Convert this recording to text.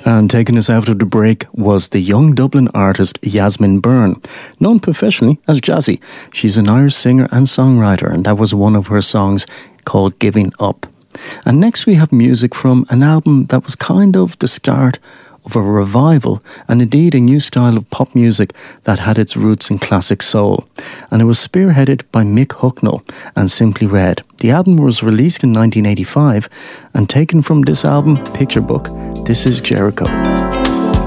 And taking us out of the break was the young Dublin artist Yasmin Byrne, known professionally as Jazzy. She's an Irish singer and songwriter, and that was one of her songs called Giving Up. And next we have music from an album that was kind of the start of a revival and indeed a new style of pop music that had its roots in classic soul. And it was spearheaded by Mick Hucknall and Simply Red. The album was released in 1985 and taken from this album, Picture Book, this is Jericho.